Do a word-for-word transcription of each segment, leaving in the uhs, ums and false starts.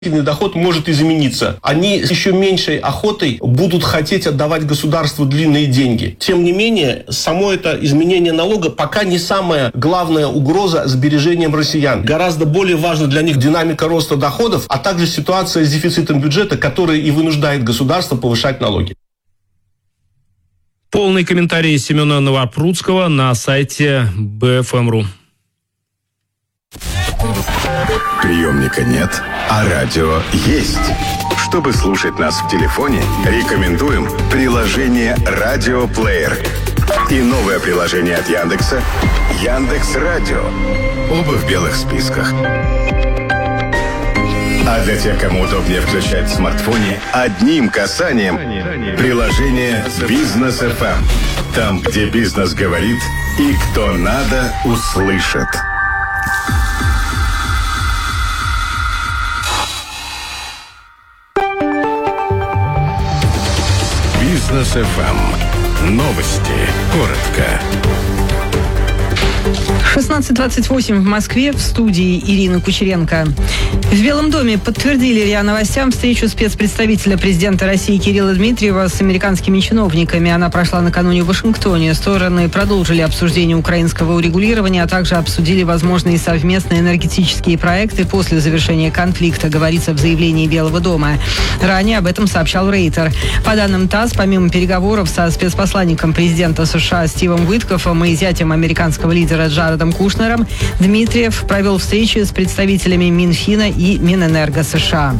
доход может измениться. Они с еще меньшей охотой будут хотеть отдавать государству длинные деньги. Тем не менее, само это изменение налога пока не самая главная угроза сбережениям россиян. Гораздо более важна для них динамика роста доходов, а также ситуация с дефицитом бюджета, которая и вынуждает государство повышать налоги. Полный комментарий Семена Новопрудского на сайте бэ эф эм точка ру. Приемника нет, а радио есть. Чтобы слушать нас в телефоне, рекомендуем приложение «Радиоплеер» и новое приложение от Яндекса «Яндекс.Радио». Оба в белых списках. А для тех, кому удобнее включать в смартфоне, одним касанием приложение «Бизнес эф эм». Там, где бизнес говорит и кто надо, услышит. Бизнес эф эм. Новости. Коротко. шестнадцать двадцать восемь в Москве, в студии Ирина Кучеренко. В Белом доме подтвердили РИА Новостям встречу спецпредставителя президента России Кирилла Дмитриева с американскими чиновниками. Она прошла накануне в Вашингтоне. Стороны продолжили обсуждение украинского урегулирования, а также обсудили возможные совместные энергетические проекты после завершения конфликта, говорится в заявлении Белого дома. Ранее об этом сообщал Рейтер. По данным ТАСС, помимо переговоров со спецпосланником президента США Стивом Уиткофом и зятем американского лидера Джаредом Кушнером, Дмитриев провел встречи с представителями Минфина и Минэнерго США.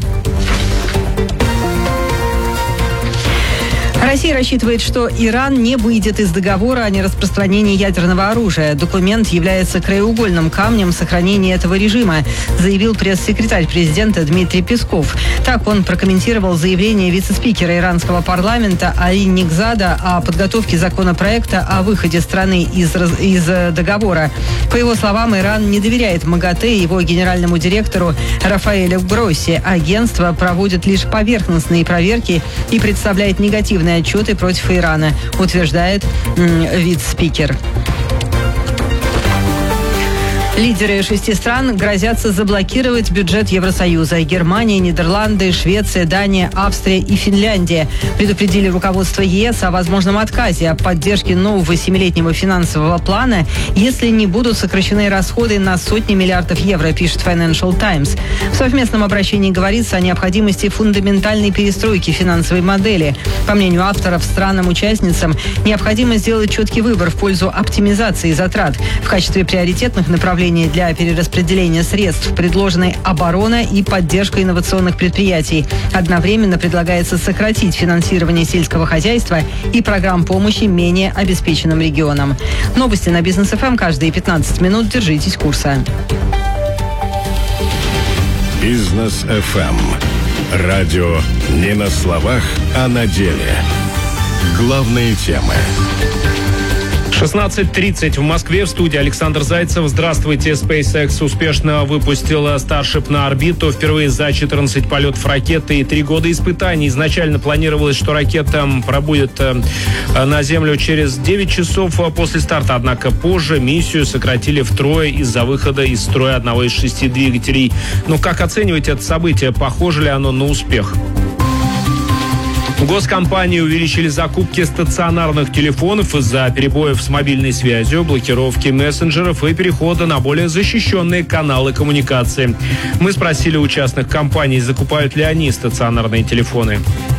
Россия рассчитывает, что Иран не выйдет из договора о нераспространении ядерного оружия. Документ является краеугольным камнем сохранения этого режима, заявил пресс-секретарь президента Дмитрий Песков. Так он прокомментировал заявление вице-спикера иранского парламента Али Нигзада о подготовке законопроекта о выходе страны из, из договора. По его словам, Иран не доверяет МАГАТЭ и его генеральному директору Рафаэлю Гросси. Агентство проводит лишь поверхностные проверки и представляет негативные отчеты против Ирана, утверждает м, вице-спикер. Лидеры шести стран грозятся заблокировать бюджет Евросоюза. Германия, Нидерланды, Швеция, Дания, Австрия и Финляндия предупредили руководство ЕС о возможном отказе от поддержки нового семилетнего финансового плана, если не будут сокращены расходы на сотни миллиардов евро, пишет Financial Times. В совместном обращении говорится о необходимости фундаментальной перестройки финансовой модели. По мнению авторов, странам-участницам необходимо сделать четкий выбор в пользу оптимизации затрат. В качестве приоритетных направлений для перераспределения средств предложены оборона и поддержка инновационных предприятий. Одновременно предлагается сократить финансирование сельского хозяйства и программ помощи менее обеспеченным регионам. Новости на Бизнес эф эм каждые пятнадцать минут. Держитесь курса. Бизнес эф эм. Радио не на словах, а на деле. Главные темы. шестнадцать тридцать в Москве, в студии Александр Зайцев. Здравствуйте. SpaceX успешно выпустила Starship на орбиту. Впервые за четырнадцать полетов ракеты и три года испытаний. Изначально планировалось, что ракета пробудет на Землю через девять часов после старта. Однако позже миссию сократили втрое из-за выхода из строя одного из шести двигателей. Но как оценивать это событие? Похоже ли оно на успех? Госкомпании увеличили закупки стационарных телефонов из-за перебоев с мобильной связью, блокировки мессенджеров и перехода на более защищенные каналы коммуникации. Мы спросили у частных компаний, закупают ли они стационарные телефоны.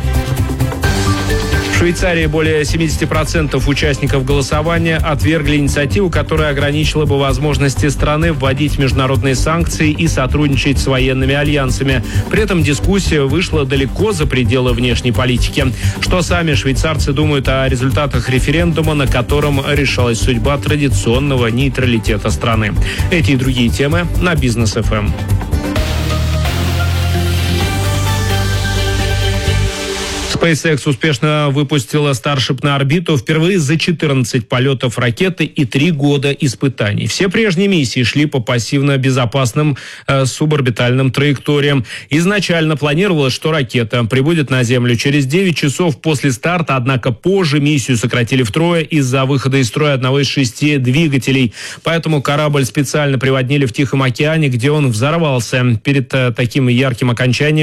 В Швейцарии более семьдесят процентов участников голосования отвергли инициативу, которая ограничила бы возможности страны вводить международные санкции и сотрудничать с военными альянсами. При этом дискуссия вышла далеко за пределы внешней политики. Что сами швейцарцы думают о результатах референдума, на котором решалась судьба традиционного нейтралитета страны? Эти и другие темы на Бизнес эф эм. SpaceX успешно выпустила Starship на орбиту впервые за четырнадцать полетов ракеты и три года испытаний. Все прежние миссии шли по пассивно-безопасным э, суборбитальным траекториям. Изначально планировалось, что ракета прибудет на Землю через девять часов после старта, однако позже миссию сократили втрое из-за выхода из строя одного из шести двигателей. Поэтому корабль специально приводнили в Тихом океане, где он взорвался. Перед э, таким ярким окончанием